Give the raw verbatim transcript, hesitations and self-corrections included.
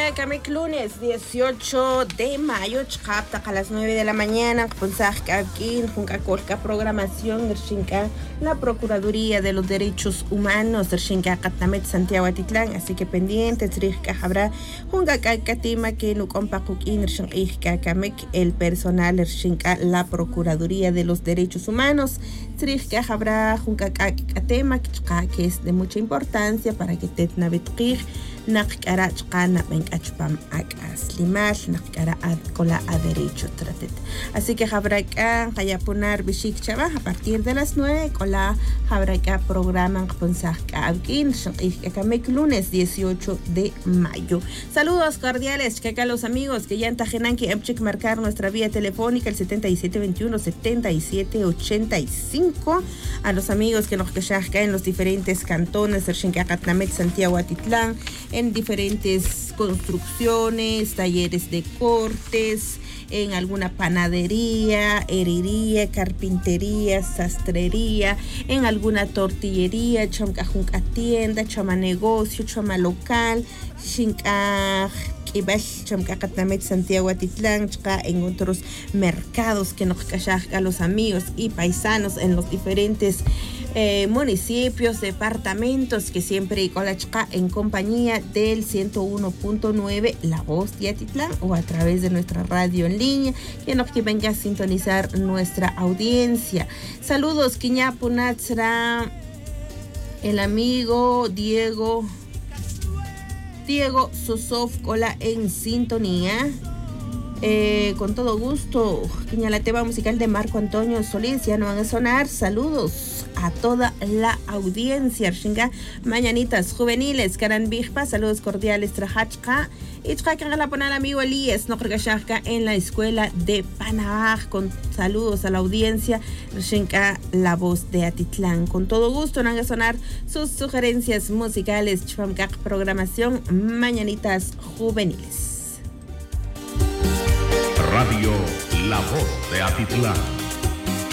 Camek, lunes dieciocho de mayo, chapta a las nueve de la mañana, Ponsajka Kin, Junca Colca Programación, Ershinka, la Procuraduría de los Derechos Humanos, Ershinka Catamet, Santiago Atitlán, así que pendientes, Rika Habrá, Junca Katima, que no compa Kukin, Ershinka Camek, el personal, Ershinka, la Procuraduría de los Derechos Humanos, Rika Habrá, Junca Katema, que es de mucha importancia para que te navetkir. Nakara chqana benkachpam akas limal nakara cola a derecho tratet. Así que habrá hayapunar bishik chava a partir de las nueve cola habrá programa ponsajka abkin shikamek lunes dieciocho de mayo. Saludos cordiales que acá los amigos que ya en Tajenanki Epchik marcar nuestra vía telefónica el setenta y siete veintiuno setenta y siete ochenta y cinco, a los amigos que nos quejacá en los diferentes cantones de Xincacatlán, Santiago Atitlán, en diferentes construcciones, talleres de cortes, en alguna panadería, herrería, carpintería, sastrería, en alguna tortillería, chomca junca tienda, chama negocio, chama local, xinca Ibash, Chamcacatamet, Santiago Atitlán, en otros mercados que nos cachacá los amigos y paisanos en los diferentes eh, municipios, departamentos que siempre y colachca en compañía del ciento uno punto nueve La Voz de Atitlán o a través de nuestra radio en línea que nos que venga a sintonizar nuestra audiencia. Saludos, Quiñapunatzra, el amigo Diego Diego Sosov Cola en sintonía. Eh, con todo gusto, la tema musical de Marco Antonio Solís ya no van a sonar. Saludos a toda la audiencia. Shinga, mañanitas juveniles, Karan Bijpa, saludos cordiales, Trajachka. Y Trajan a la poner amigo Elías, no regashaka en la escuela de Panamá. Con saludos a la audiencia, Shinga, la voz de Atitlán. Con todo gusto, van a sonar sus sugerencias musicales. Chpamkak, programación, mañanitas juveniles. Radio La Voz de Atitlán.